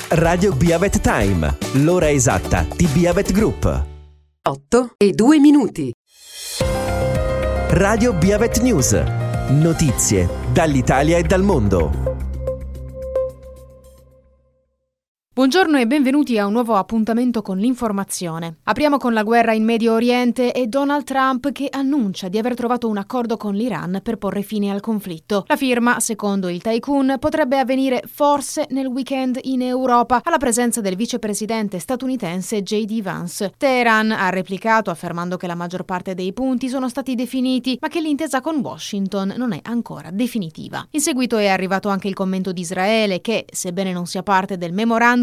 Radio Biavet Time, l'ora esatta di Biavet Group. 8:02. Radio Biavet News, notizie dall'Italia e dal mondo. Buongiorno e benvenuti a un nuovo appuntamento con l'informazione. Apriamo con la guerra in Medio Oriente e Donald Trump che annuncia di aver trovato un accordo con l'Iran per porre fine al conflitto. La firma, secondo il tycoon, potrebbe avvenire forse nel weekend in Europa, alla presenza del vicepresidente statunitense J.D. Vance. Teheran ha replicato affermando che la maggior parte dei punti sono stati definiti, ma che l'intesa con Washington non è ancora definitiva. In seguito è arrivato anche il commento di Israele che, sebbene non sia parte del memorandum,